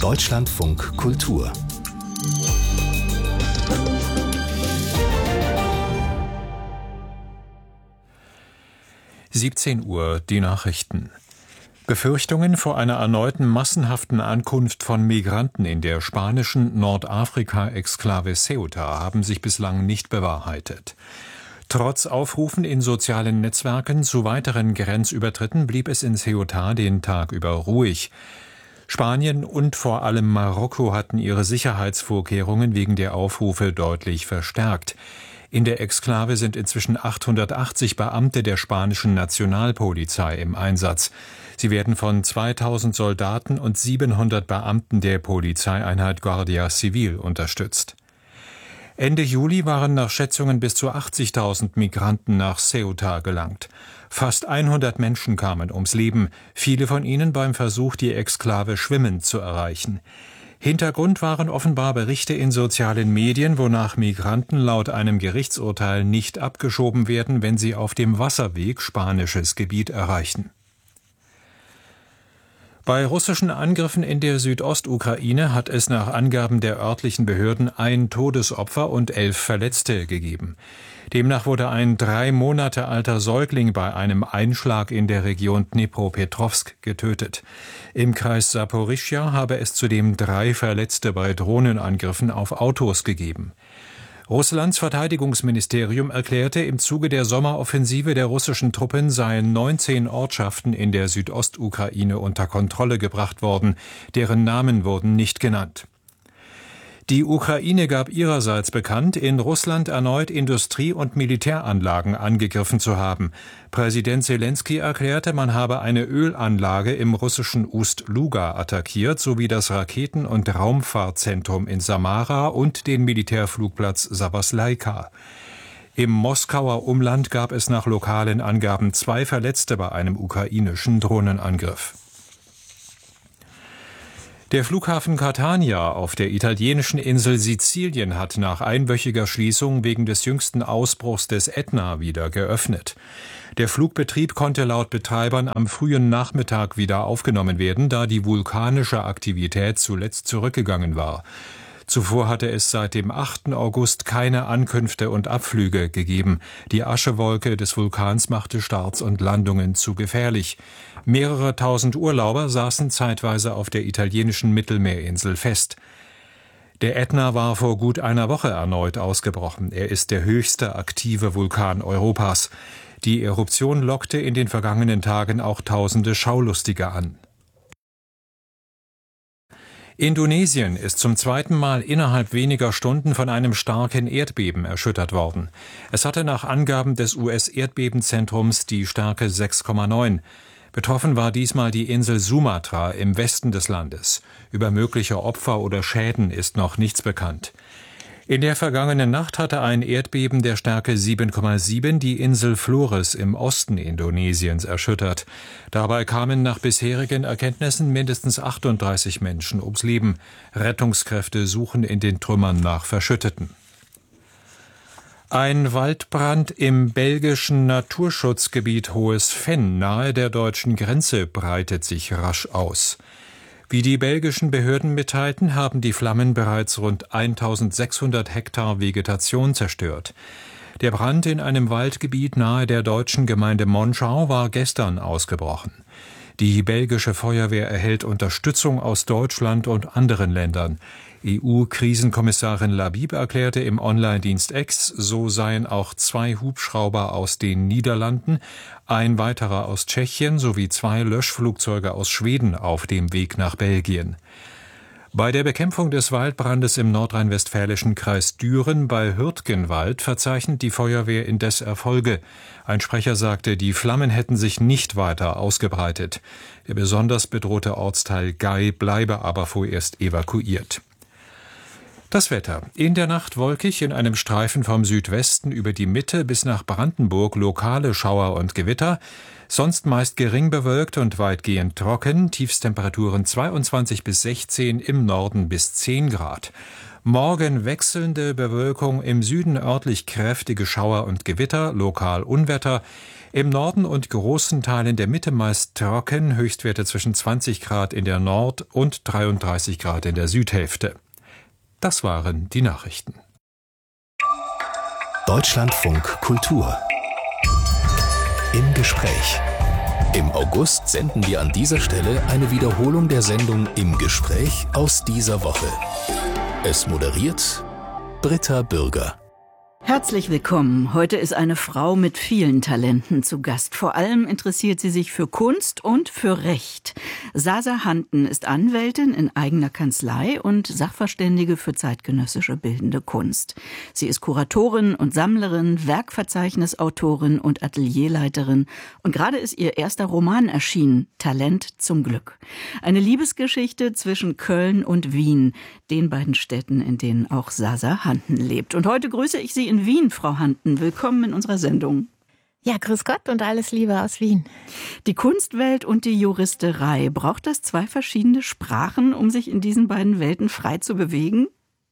Deutschlandfunk Kultur 17 Uhr, die Nachrichten. Befürchtungen vor einer erneuten massenhaften Ankunft von Migranten in der spanischen Nordafrika-Exklave Ceuta haben sich bislang nicht bewahrheitet. Trotz Aufrufen in sozialen Netzwerken zu weiteren Grenzübertritten blieb es in Ceuta den Tag über ruhig. Spanien und vor allem Marokko hatten ihre Sicherheitsvorkehrungen wegen der Aufrufe deutlich verstärkt. In der Exklave sind inzwischen 880 Beamte der spanischen Nationalpolizei im Einsatz. Sie werden von 2000 Soldaten und 700 Beamten der Polizeieinheit Guardia Civil unterstützt. Ende Juli waren nach Schätzungen bis zu 80.000 Migranten nach Ceuta gelangt. Fast 100 Menschen kamen ums Leben, viele von ihnen beim Versuch, die Exklave schwimmend zu erreichen. Hintergrund waren offenbar Berichte in sozialen Medien, wonach Migranten laut einem Gerichtsurteil nicht abgeschoben werden, wenn sie auf dem Wasserweg spanisches Gebiet erreichen. Bei russischen Angriffen in der Südostukraine hat es nach Angaben der örtlichen Behörden ein Todesopfer und 11 Verletzte gegeben. Demnach wurde ein 3 Monate alter Säugling bei einem Einschlag in der Region Dnipropetrovsk getötet. Im Kreis Saporischschja habe es zudem 3 Verletzte bei Drohnenangriffen auf Autos gegeben. Russlands Verteidigungsministerium erklärte, im Zuge der Sommeroffensive der russischen Truppen seien 19 Ortschaften in der Südostukraine unter Kontrolle gebracht worden. Deren Namen wurden nicht genannt. Die Ukraine gab ihrerseits bekannt, in Russland erneut Industrie- und Militäranlagen angegriffen zu haben. Präsident Selenskyj erklärte, man habe eine Ölanlage im russischen Ust-Luga attackiert, sowie das Raketen- und Raumfahrtzentrum in Samara und den Militärflugplatz Sabaslaika. Im Moskauer Umland gab es nach lokalen Angaben 2 Verletzte bei einem ukrainischen Drohnenangriff. Der Flughafen Catania auf der italienischen Insel Sizilien hat nach einwöchiger Schließung wegen des jüngsten Ausbruchs des Ätna wieder geöffnet. Der Flugbetrieb konnte laut Betreibern am frühen Nachmittag wieder aufgenommen werden, da die vulkanische Aktivität zuletzt zurückgegangen war. Zuvor hatte es seit dem 8. August keine Ankünfte und Abflüge gegeben. Die Aschewolke des Vulkans machte Starts und Landungen zu gefährlich. Mehrere tausend Urlauber saßen zeitweise auf der italienischen Mittelmeerinsel fest. Der Ätna war vor gut einer Woche erneut ausgebrochen. Er ist der höchste aktive Vulkan Europas. Die Eruption lockte in den vergangenen Tagen auch tausende Schaulustige an. Indonesien ist zum zweiten Mal innerhalb weniger Stunden von einem starken Erdbeben erschüttert worden. Es hatte nach Angaben des US-Erdbebenzentrums die Stärke 6,9. Betroffen war diesmal die Insel Sumatra im Westen des Landes. Über mögliche Opfer oder Schäden ist noch nichts bekannt. In der vergangenen Nacht hatte ein Erdbeben der Stärke 7,7 die Insel Flores im Osten Indonesiens erschüttert. Dabei kamen nach bisherigen Erkenntnissen mindestens 38 Menschen ums Leben. Rettungskräfte suchen in den Trümmern nach Verschütteten. Ein Waldbrand im belgischen Naturschutzgebiet Hohes Venn nahe der deutschen Grenze breitet sich rasch aus. Wie die belgischen Behörden mitteilten, haben die Flammen bereits rund 1600 Hektar Vegetation zerstört. Der Brand in einem Waldgebiet nahe der deutschen Gemeinde Monschau war gestern ausgebrochen. Die belgische Feuerwehr erhält Unterstützung aus Deutschland und anderen Ländern. EU-Krisenkommissarin Labib erklärte im Online-Dienst X, so seien auch 2 Hubschrauber aus den Niederlanden, ein weiterer aus Tschechien sowie 2 Löschflugzeuge aus Schweden auf dem Weg nach Belgien. Bei der Bekämpfung des Waldbrandes im nordrhein-westfälischen Kreis Düren bei Hürtgenwald verzeichnet die Feuerwehr indes Erfolge. Ein Sprecher sagte, die Flammen hätten sich nicht weiter ausgebreitet. Der besonders bedrohte Ortsteil Gay bleibe aber vorerst evakuiert. Das Wetter. In der Nacht wolkig, in einem Streifen vom Südwesten über die Mitte bis nach Brandenburg lokale Schauer und Gewitter. Sonst meist gering bewölkt und weitgehend trocken. Tiefstemperaturen 22 bis 16, im Norden bis 10 Grad. Morgen wechselnde Bewölkung, im Süden örtlich kräftige Schauer und Gewitter, lokal Unwetter. Im Norden und großen Teilen der Mitte meist trocken, Höchstwerte zwischen 20 Grad in der Nord- und 33 Grad in der Südhälfte. Das waren die Nachrichten. Deutschlandfunk Kultur. Im Gespräch. Im August senden wir an dieser Stelle eine Wiederholung der Sendung Im Gespräch aus dieser Woche. Es moderiert Britta Bürger. Herzlich willkommen. Heute ist eine Frau mit vielen Talenten zu Gast. Vor allem interessiert sie sich für Kunst und für Recht. Sasa Hanten ist Anwältin in eigener Kanzlei und Sachverständige für zeitgenössische bildende Kunst. Sie ist Kuratorin und Sammlerin, Werkverzeichnisautorin und Atelierleiterin. Und gerade ist ihr erster Roman erschienen, Talent zum Glück. Eine Liebesgeschichte zwischen Köln und Wien, den beiden Städten, in denen auch Sasa Hanten lebt. Und heute grüße ich Sie in Wien, Frau Hanten. Willkommen in unserer Sendung. Ja, grüß Gott und alles Liebe aus Wien. Die Kunstwelt und die Juristerei. Braucht das zwei verschiedene Sprachen, um sich in diesen beiden Welten frei zu bewegen?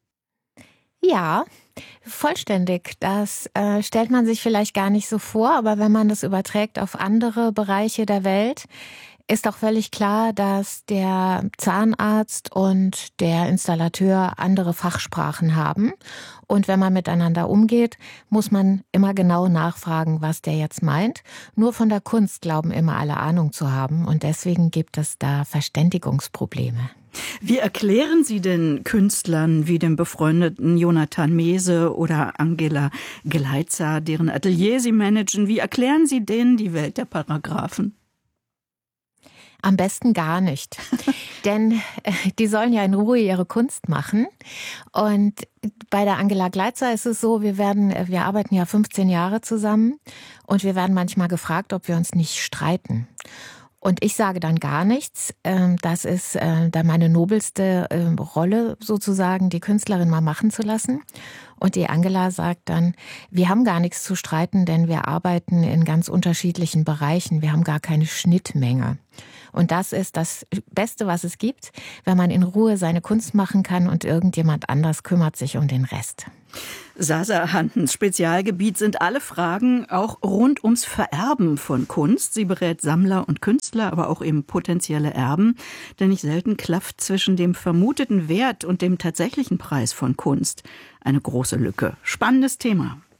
Ja, vollständig. Das stellt man sich vielleicht gar nicht so vor, aber wenn man das überträgt auf andere Bereiche der Welt, ist auch völlig klar, dass der Zahnarzt und der Installateur andere Fachsprachen haben. Und wenn man miteinander umgeht, muss man immer genau nachfragen, was der jetzt meint. Nur von der Kunst glauben immer alle Ahnung zu haben. Und deswegen gibt es da Verständigungsprobleme. Wie erklären Sie denn Künstlern wie dem befreundeten Jonathan Mese oder Angela Gleitzer, deren Atelier Sie managen, wie erklären Sie denen die Welt der Paragraphen? Am besten gar nicht, denn die sollen ja in Ruhe ihre Kunst machen. Und bei der Angela Gleitzer ist es so, wir arbeiten ja 15 Jahre zusammen und wir werden manchmal gefragt, ob wir uns nicht streiten. Und ich sage dann gar nichts. Das ist dann meine nobelste Rolle sozusagen, die Künstlerin mal machen zu lassen. Und die Angela sagt dann, wir haben gar nichts zu streiten, denn wir arbeiten in ganz unterschiedlichen Bereichen. Wir haben gar keine Schnittmenge. Und das ist das Beste, was es gibt, wenn man in Ruhe seine Kunst machen kann und irgendjemand anders kümmert sich um den Rest. Sasa Hantens Spezialgebiet sind alle Fragen auch rund ums Vererben von Kunst. Sie berät Sammler und Künstler, aber auch eben potenzielle Erben. Denn nicht selten klafft zwischen dem vermuteten Wert und dem tatsächlichen Preis von Kunst eine große Lücke. Spannendes Thema.